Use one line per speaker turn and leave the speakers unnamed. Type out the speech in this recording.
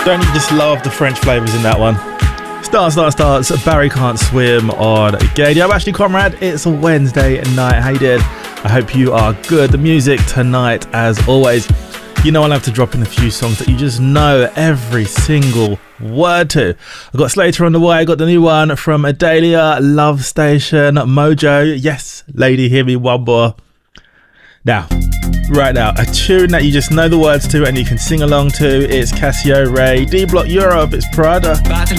Don't you just love the French flavours in that one? Starts. Barry Can't Swim on Gay. I'm Ashley Conrad. It's a Wednesday night. How you doing? I hope you are good. The music tonight, as always, you know I'll have to drop in a few songs that you just know every single word to. I've got Slater on the way. I got the new one from Adalia, Love Station, Mojo. Yes, lady, hear me one more. Now, right now, a tune that you just know the words to and you can sing along to. It's Casio Ray, D Block Europe, it's Prada.